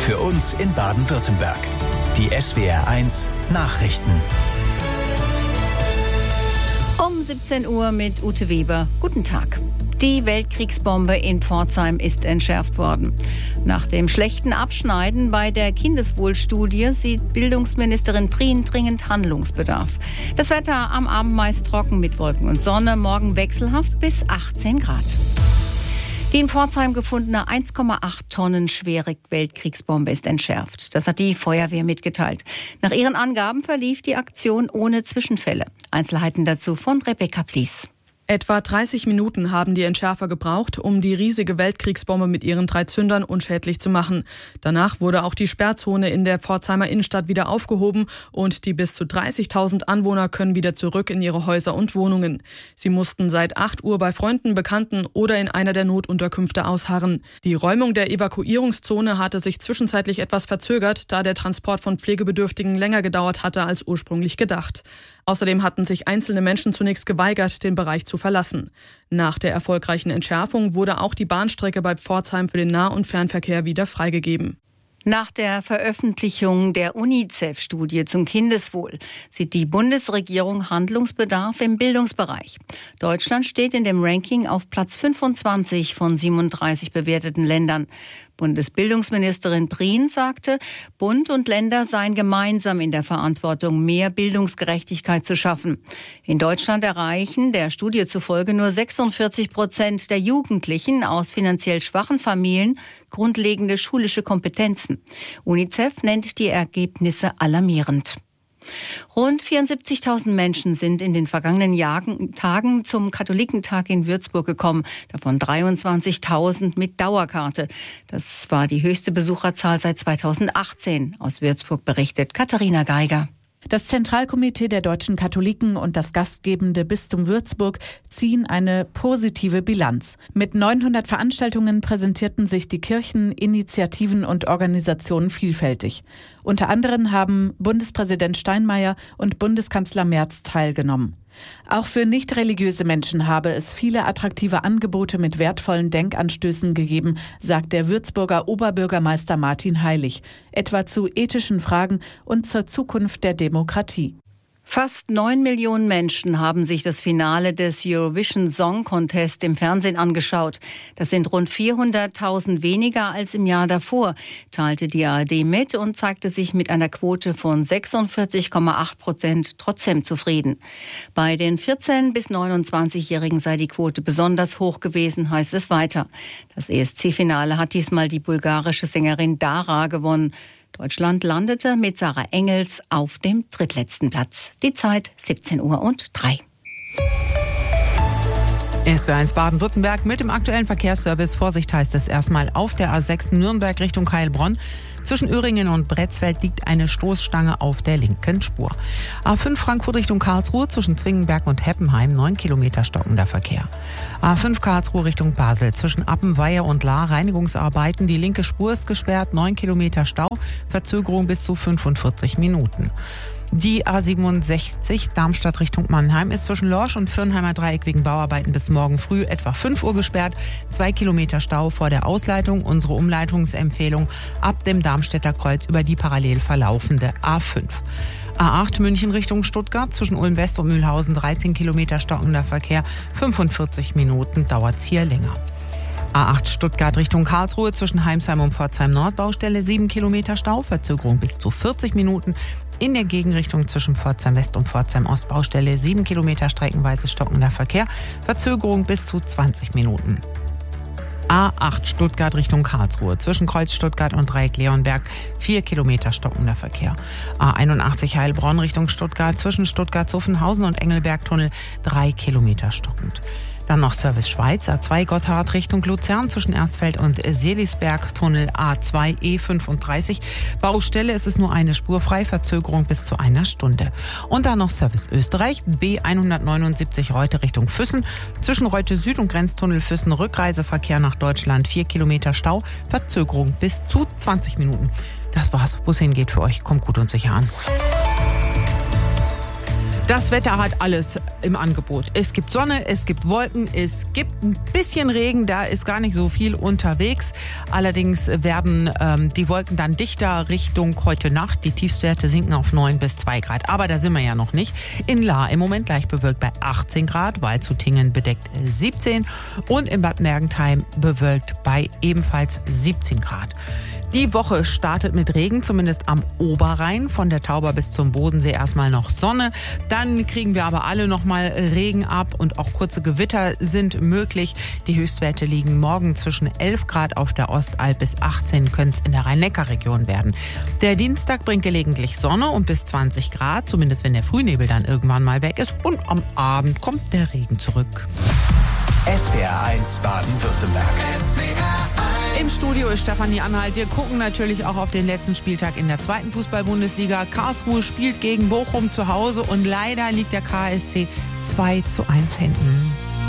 Für uns in Baden-Württemberg. Die SWR1 Nachrichten. Um 17 Uhr mit Ute Weber. Guten Tag. Die Weltkriegsbombe in Pforzheim ist entschärft worden. Nach dem schlechten Abschneiden bei der Kindeswohlstudie sieht Bildungsministerin Prien dringend Handlungsbedarf. Das Wetter am Abend meist trocken mit Wolken und Sonne, morgen wechselhaft bis 18 Grad. Die in Pforzheim gefundene 1,8 Tonnen schwere Weltkriegsbombe ist entschärft. Das hat die Feuerwehr mitgeteilt. Nach ihren Angaben verlief die Aktion ohne Zwischenfälle. Einzelheiten dazu von Rebecca Plies. Etwa 30 Minuten haben die Entschärfer gebraucht, um die riesige Weltkriegsbombe mit ihren 3 Zündern unschädlich zu machen. Danach wurde auch die Sperrzone in der Pforzheimer Innenstadt wieder aufgehoben und die bis zu 30.000 Anwohner können wieder zurück in ihre Häuser und Wohnungen. Sie mussten seit 8 Uhr bei Freunden, Bekannten oder in einer der Notunterkünfte ausharren. Die Räumung der Evakuierungszone hatte sich zwischenzeitlich etwas verzögert, da der Transport von Pflegebedürftigen länger gedauert hatte als ursprünglich gedacht. Außerdem hatten sich einzelne Menschen zunächst geweigert, den Bereich zu verlassen. Nach der erfolgreichen Entschärfung wurde auch die Bahnstrecke bei Pforzheim für den Nah- und Fernverkehr wieder freigegeben. Nach der Veröffentlichung der UNICEF-Studie zum Kindeswohl sieht die Bundesregierung Handlungsbedarf im Bildungsbereich. Deutschland steht in dem Ranking auf Platz 25 von 37 bewerteten Ländern. Bundesbildungsministerin Prien sagte, Bund und Länder seien gemeinsam in der Verantwortung, mehr Bildungsgerechtigkeit zu schaffen. In Deutschland erreichen der Studie zufolge nur 46% der Jugendlichen aus finanziell schwachen Familien grundlegende schulische Kompetenzen. UNICEF nennt die Ergebnisse alarmierend. Rund 74.000 Menschen sind in den vergangenen Tagen zum Katholikentag in Würzburg gekommen, davon 23.000 mit Dauerkarte. Das war die höchste Besucherzahl seit 2018. Aus Würzburg berichtet Katharina Geiger. Das Zentralkomitee der deutschen Katholiken und das gastgebende Bistum Würzburg ziehen eine positive Bilanz. Mit 900 Veranstaltungen präsentierten sich die Kirchen, Initiativen und Organisationen vielfältig. Unter anderem haben Bundespräsident Steinmeier und Bundeskanzler Merz teilgenommen. Auch für nicht-religiöse Menschen habe es viele attraktive Angebote mit wertvollen Denkanstößen gegeben, sagt der Würzburger Oberbürgermeister Martin Heilig, etwa zu ethischen Fragen und zur Zukunft der Demokratie. Fast 9 Millionen Menschen haben sich das Finale des Eurovision Song Contest im Fernsehen angeschaut. Das sind rund 400.000 weniger als im Jahr davor, teilte die ARD mit und zeigte sich mit einer Quote von 46,8% trotzdem zufrieden. Bei den 14- bis 29-Jährigen sei die Quote besonders hoch gewesen, heißt es weiter. Das ESC-Finale hat diesmal die bulgarische Sängerin Dara gewonnen. Deutschland landete mit Sarah Engels auf dem drittletzten Platz. Die Zeit 17:03 Uhr. SWR1 Baden-Württemberg mit dem aktuellen Verkehrsservice. Vorsicht heißt es erstmal auf der A6 Nürnberg Richtung Heilbronn. Zwischen Öhringen und Bretzfeld liegt eine Stoßstange auf der linken Spur. A5 Frankfurt Richtung Karlsruhe zwischen Zwingenberg und Heppenheim 9 Kilometer stockender Verkehr. A5 Karlsruhe Richtung Basel zwischen Appenweier und Lahr Reinigungsarbeiten. Die linke Spur ist gesperrt, 9 Kilometer Stau, Verzögerung bis zu 45 Minuten. Die A67 Darmstadt Richtung Mannheim ist zwischen Lorsch und Firnheimer Dreieck wegen Bauarbeiten bis morgen früh etwa 5 Uhr gesperrt. 2 Kilometer Stau vor der Ausleitung. Unsere Umleitungsempfehlung ab dem Darmstädter Kreuz über die parallel verlaufende A5. A8 München Richtung Stuttgart zwischen Ulm West und Mühlhausen 13 Kilometer stockender Verkehr. 45 Minuten dauert's hier länger. A8 Stuttgart Richtung Karlsruhe zwischen Heimsheim und Pforzheim Nord Baustelle 7 Kilometer Stau, Verzögerung bis zu 40 Minuten. In der Gegenrichtung zwischen Pforzheim West und Pforzheim Ost Baustelle 7 Kilometer streckenweise stockender Verkehr, Verzögerung bis zu 20 Minuten. A8 Stuttgart Richtung Karlsruhe zwischen Kreuz Stuttgart und Dreieck Leonberg 4 Kilometer stockender Verkehr. A81 Heilbronn Richtung Stuttgart zwischen Stuttgart-Zuffenhausen und Engelbergtunnel 3 Kilometer stockend. Dann noch Service Schweiz, A2 Gotthard Richtung Luzern zwischen Erstfeld und Seelisberg, Tunnel A2 E35. Baustelle ist es nur eine Spur frei, Verzögerung bis zu einer Stunde. Und dann noch Service Österreich, B179 Reute Richtung Füssen. Zwischen Reute Süd und Grenztunnel Füssen Rückreiseverkehr nach Deutschland, 4 Kilometer Stau, Verzögerung bis zu 20 Minuten. Das war's, wo es hingeht für euch. Kommt gut und sicher an. Das Wetter hat alles im Angebot. Es gibt Sonne, es gibt Wolken, es gibt ein bisschen Regen, da ist gar nicht so viel unterwegs. Allerdings werden die Wolken dann dichter Richtung heute Nacht. Die Tiefstwerte sinken auf 9 bis 2 Grad. Aber da sind wir ja noch nicht. In Lahr im Moment leicht bewölkt bei 18 Grad, Waldshutingen bedeckt 17 und in Bad Mergentheim bewölkt bei ebenfalls 17 Grad. Die Woche startet mit Regen, zumindest am Oberrhein. Von der Tauber bis zum Bodensee erstmal noch Sonne. Dann kriegen wir aber alle nochmal Regen ab und auch kurze Gewitter sind möglich. Die Höchstwerte liegen morgen zwischen 11 Grad auf der Ostalb bis 18 können es in der Rhein-Neckar-Region werden. Der Dienstag bringt gelegentlich Sonne und bis 20 Grad, zumindest wenn der Frühnebel dann irgendwann mal weg ist. Und am Abend kommt der Regen zurück. SWR1 Baden-Württemberg. Im Studio ist Stefanie Anhalt. Wir gucken natürlich auch auf den letzten Spieltag in der 2. Fußball-Bundesliga. Karlsruhe spielt gegen Bochum zu Hause und leider liegt der KSC 2:1 hinten.